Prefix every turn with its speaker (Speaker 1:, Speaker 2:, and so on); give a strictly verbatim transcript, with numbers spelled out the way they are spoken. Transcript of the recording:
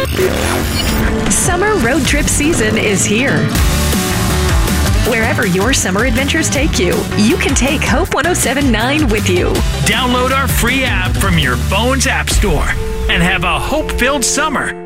Speaker 1: Summer road trip season is here. Wherever your summer adventures take you, you can take Hope one oh seven point nine with you.
Speaker 2: Download our free app from your phone's app store and have a hope-filled summer